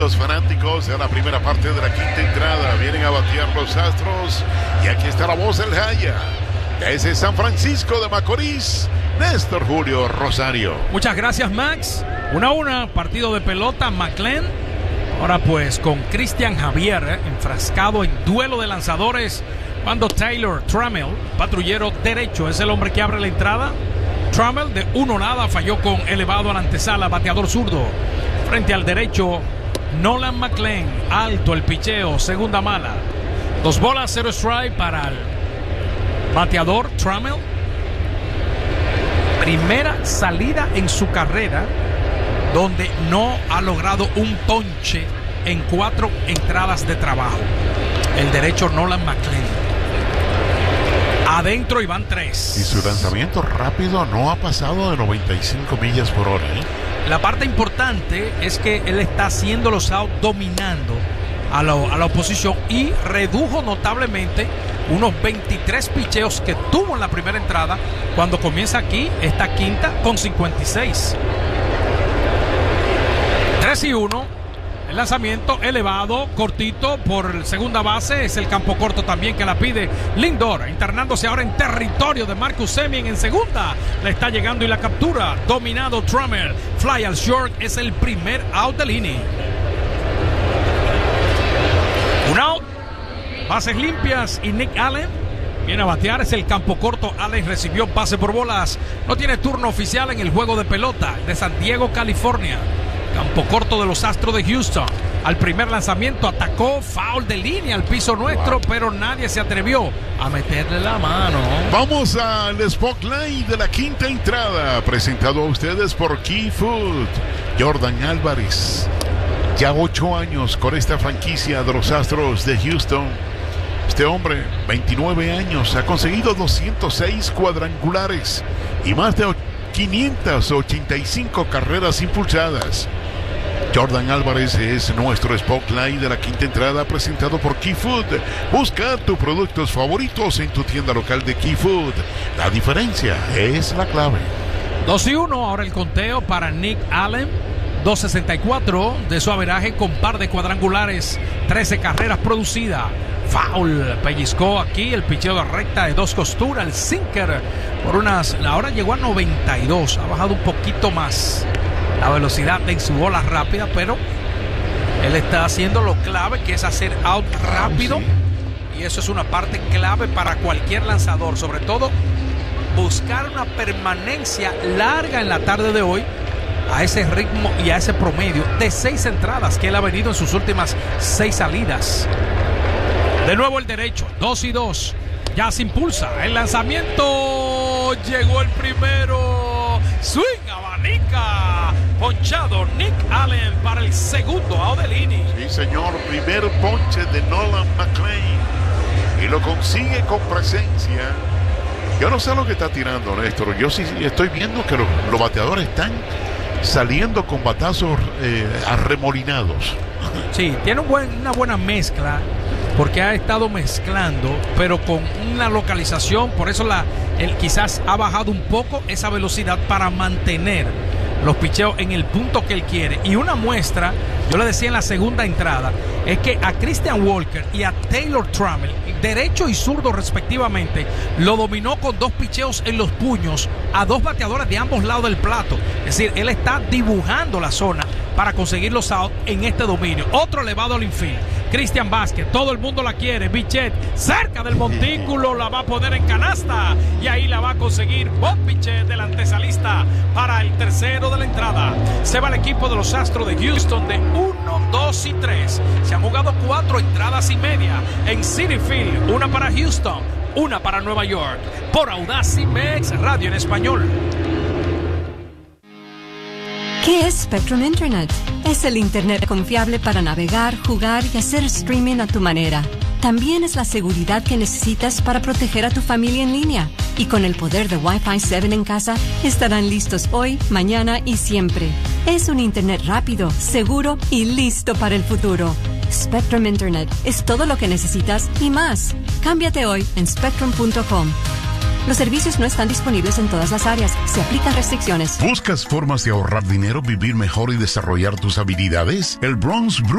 Los fanáticos de la primera parte de la quinta entrada vienen a batear los Astros. Y aquí está la voz del Jaya. Desde San Francisco de Macorís, Néstor Julio Rosario. Muchas gracias, Max. 1-1, partido de pelota, McLean. Ahora pues con Cristian Javier enfrascado en duelo de lanzadores. Cuando Taylor Trammell, patrullero derecho, es el hombre que abre la entrada. Trammell de 1-0 falló con elevado a la antesala, bateador zurdo. Frente al derecho, Nolan McLean, alto el picheo, segunda mala. 2 bolas, 0 strike para el bateador Trammell. Primera salida en su carrera donde no ha logrado un ponche en 4 entradas de trabajo. El derecho Nolan McLean. Adentro y van 3. Y su lanzamiento rápido no ha pasado de 95 millas por hora, La parte importante es que él está haciendo los outs dominando a la oposición y redujo notablemente unos 23 picheos que tuvo en la primera entrada cuando comienza aquí esta quinta con 56. 3-1. El lanzamiento elevado, cortito por segunda base. Es el campo corto también que la pide Lindor. Internándose ahora en territorio de Marcus Semien en segunda. Le está llegando y la captura. Dominado Trammell. Fly al short. Es el primer out del inning. Un out. Bases limpias y Nick Allen viene a batear. Es el campo corto. Allen recibió pase por bolas. No tiene turno oficial en el juego de pelota de San Diego, California. Campo corto de los Astros de Houston. Al primer lanzamiento atacó, foul de línea al piso nuestro, pero nadie se atrevió a meterle la mano. Vamos al Spotlight de la quinta entrada, presentado a ustedes por Key Food. Jordan Álvarez, ya 8 años con esta franquicia de los Astros de Houston. Este hombre, 29 años, ha conseguido 206 cuadrangulares y más de 585 carreras impulsadas. Jordan Álvarez es nuestro Spotlight de la quinta entrada, presentado por Key Food. Busca tus productos favoritos en tu tienda local de Key Food. La diferencia es la clave. 2-1, ahora el conteo para Nick Allen. 264 de su averaje con par de cuadrangulares, 13 carreras producidas. Foul, pellizcó aquí el picheo de recta de 2 costuras, el sinker por unas, ahora llegó a 92, ha bajado un poquito más la velocidad en su bola rápida, pero él está haciendo lo clave, que es hacer out rápido, y eso es una parte clave para cualquier lanzador, sobre todo buscar una permanencia larga en la tarde de hoy a ese ritmo y a ese promedio de 6 entradas que él ha venido en sus últimas 6 salidas. De nuevo el derecho, 2-2. Ya se impulsa. El lanzamiento. Llegó el primero. Swing, abanica. Ponchado Nick Allen para el segundo out del inning. Sí, señor. Primer ponche de Nolan McLean. Y lo consigue con presencia. Yo no sé lo que está tirando, Néstor. Yo sí estoy viendo que los bateadores están saliendo con batazos arremolinados. Sí, tiene una buena mezcla, porque ha estado mezclando, pero con una localización. Por eso él quizás ha bajado un poco esa velocidad para mantener los picheos en el punto que él quiere. Y una muestra, yo le decía en la segunda entrada, es que a Christian Walker y a Taylor Trammell, derecho y zurdo respectivamente, lo dominó con 2 picheos en los puños a 2 bateadores de ambos lados del plato. Es decir, él está dibujando la zona para conseguir los outs en este dominio. Otro elevado al infield. Cristian Vázquez, todo el mundo la quiere. Bichette cerca del montículo, la va a poner en canasta y ahí la va a conseguir Bob Bichette, del antesalista, para el tercero de la entrada. Se va el equipo de los Astros de Houston de 1, 2 y 3. Se han jugado 4 entradas y media en Citi Field, una para Houston, una para Nueva York, por Audacy Mex Radio en español. ¿Qué es Spectrum Internet? Es el Internet confiable para navegar, jugar y hacer streaming a tu manera. También es la seguridad que necesitas para proteger a tu familia en línea. Y con el poder de Wi-Fi 7 en casa, estarán listos hoy, mañana y siempre. Es un Internet rápido, seguro y listo para el futuro. Spectrum Internet es todo lo que necesitas y más. Cámbiate hoy en spectrum.com. Los servicios no están disponibles en todas las áreas. Se aplican restricciones. ¿Buscas formas de ahorrar dinero, vivir mejor y desarrollar tus habilidades? El Bronx